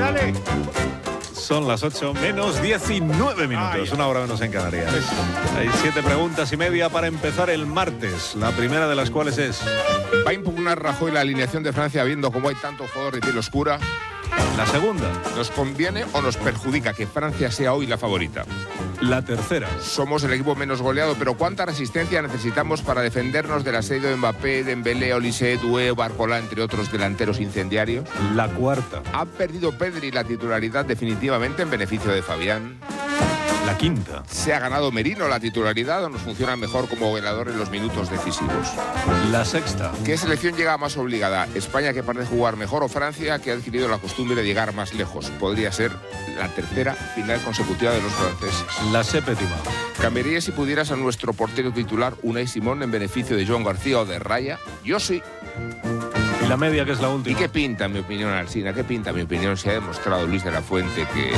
dale. Son las 8 menos 19 minutos, una hora menos en Canarias. Hay 7 preguntas y media para empezar el martes, la primera de las cuales es... ¿Va a impugnar Rajoy la alineación de Francia viendo cómo hay tanto jugador de piel oscura? La segunda. ¿Nos conviene o nos perjudica que Francia sea hoy la favorita? La tercera. Somos el equipo menos goleado, pero ¿cuánta resistencia necesitamos para defendernos del asedio de Mbappé, Dembélé, Olise, Doué, Barcola, entre otros delanteros incendiarios? La cuarta. ¿Ha perdido Pedri la titularidad definitivamente en beneficio de Fabián? La quinta. ¿Se ha ganado Merino la titularidad o nos funciona mejor como goleador en los minutos decisivos? La sexta. ¿Qué selección llega más obligada? ¿España, que parece jugar mejor, o Francia, que ha adquirido la costumbre de llegar más lejos? Podría ser la tercera final consecutiva de los franceses. La séptima. ¿Cambiarías, si pudieras, a nuestro portero titular Unai Simón en beneficio de Joan García o de Raya? Yo sí. Y la media, que es la última. ¿Y qué pinta, en mi opinión, Alsina? ¿Qué pinta, en mi opinión? Se ha demostrado, Luis de la Fuente, que...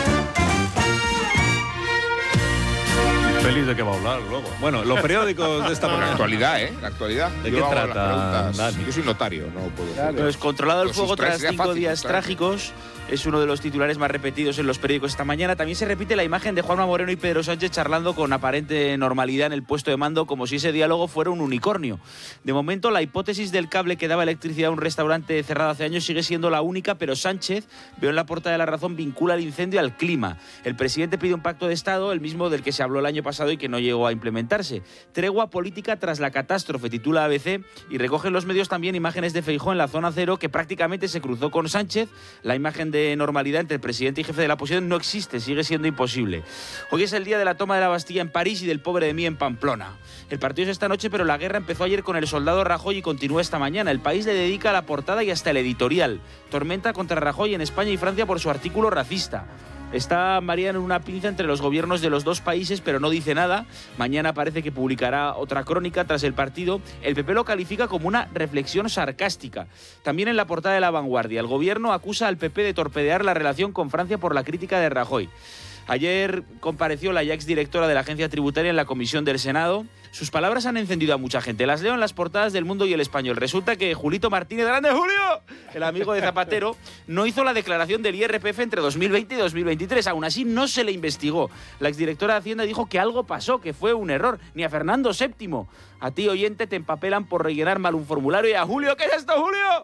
Feliz de que va a hablar luego. Bueno, los periódicos de esta La mañana. actualidad, ¿eh? La actualidad. ¿De Yo qué hago las trata, preguntas. Dani? Yo soy notario, no puedo... Pues controlado el Lo fuego sustraes, tras sería 5 fácil días sustraerlo. trágicos. Es uno de los titulares más repetidos en los periódicos esta mañana. También se repite la imagen de Juanma Moreno y Pedro Sánchez charlando con aparente normalidad en el puesto de mando, como si ese diálogo fuera un unicornio. De momento, la hipótesis del cable que daba electricidad a un restaurante cerrado hace años sigue siendo la única, pero Sánchez, veo en la portada de La Razón, vincula el incendio al clima. El presidente pide un pacto de Estado, el mismo del que se habló el año pasado y que no llegó a implementarse. Tregua política tras la catástrofe, titula ABC, y recogen los medios también imágenes de Feijóo en la zona cero, que prácticamente se cruzó con Sánchez. La imagen de normalidad entre el presidente y jefe de la oposición no existe, sigue siendo imposible. Hoy es el día de la toma de la Bastilla en París y del pobre de mí en Pamplona. El partido es esta noche, pero la guerra empezó ayer con el soldado Rajoy y continúa esta mañana. El País le dedica la portada y hasta el editorial. Tormenta contra Rajoy en España y Francia por su artículo racista. Está Mariano en una pinza entre los gobiernos de los dos países, pero no dice nada. Mañana parece que publicará otra crónica tras el partido. El PP lo califica como una reflexión sarcástica. También en la portada de La Vanguardia, el gobierno acusa al PP de torpedear la relación con Francia por la crítica de Rajoy. Ayer compareció la ya exdirectora de la Agencia Tributaria en la Comisión del Senado. Sus palabras han encendido a mucha gente. Las leo en las portadas del Mundo y El Español. Resulta que Julito Martínez, ¡grande Julio!, el amigo de Zapatero, no hizo la declaración del IRPF entre 2020 y 2023. Aún así, no se le investigó. La exdirectora de Hacienda dijo que algo pasó, que fue un error. Ni a Fernando VII. A ti, oyente, te empapelan por rellenar mal un formulario. Y a Julio, ¿qué es esto, Julio?